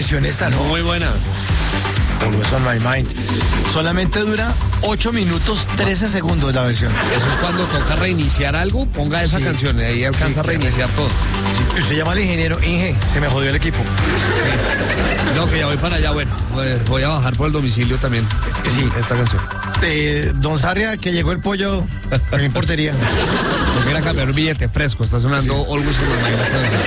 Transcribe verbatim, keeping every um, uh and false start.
versión esta, ¿no? Muy buena. Always on my mind. Solamente dura ocho minutos trece segundos la versión. Eso es cuando toca reiniciar algo, ponga esa Sí. canción y ahí alcanza Sí, a reiniciar todo. Sí, usted llama al ingeniero, Inge, se me jodió el equipo. No, que ya voy para allá, bueno, pues voy a bajar por el domicilio también. Sí. Esta canción. Eh, don Sarria, que llegó el pollo, no importaría. Porque era cambiar un billete fresco, está sonando Always on my mind.